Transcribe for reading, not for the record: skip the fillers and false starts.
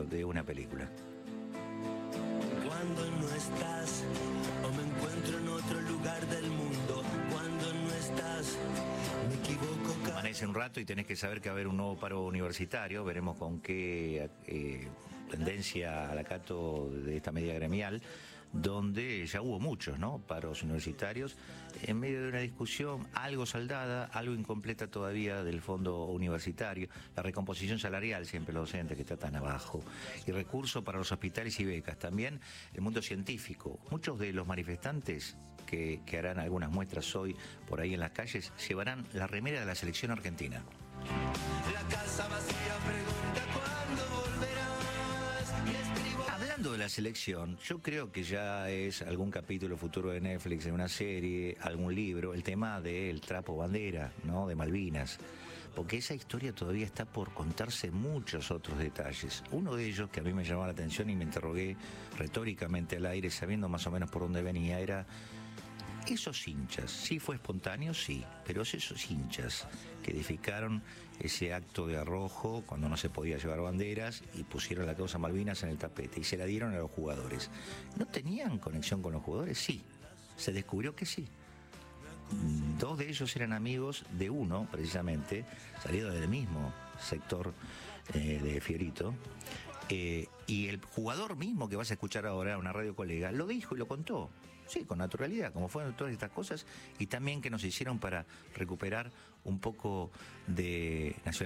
de una película. Cuando no estás, o me encuentro en otro lugar del mundo. Cuando no estás, me equivoco. Amanece un rato y tenés que saber que va a haber un nuevo paro universitario. Veremos con qué tendencia al acato de esta medida gremial, donde ya hubo muchos, ¿no?, paros universitarios, en medio de una discusión algo saldada, algo incompleta todavía del fondo universitario, la recomposición salarial, siempre los docentes que está tan abajo, y recursos para los hospitales y becas, también el mundo científico. Muchos de los manifestantes que harán algunas muestras hoy por ahí en las calles llevarán la remera de la selección argentina. La casa vacía pregunta cuándo volverás. Y escribo... Hablando de la selección, yo creo que ya es algún capítulo futuro de Netflix, en una serie, algún libro, el tema del trapo bandera, ¿no?, de Malvinas. Porque esa historia todavía está por contarse muchos otros detalles. Uno de ellos que a mí me llamó la atención y me interrogué retóricamente al aire, sabiendo más o menos por dónde venía, era esos hinchas. Sí fue espontáneo, sí, pero esos hinchas que edificaron ese acto de arrojo cuando no se podía llevar banderas y pusieron la causa Malvinas en el tapete y se la dieron a los jugadores, ¿no tenían conexión con los jugadores? Sí, se descubrió que sí. Dos de ellos eran amigos de uno, precisamente, salido del mismo sector de Fiorito, y el jugador mismo que vas a escuchar ahora, una radio colega, lo dijo y lo contó, sí, con naturalidad, como fueron todas estas cosas, y también que nos hicieron para recuperar un poco de nacionalidad.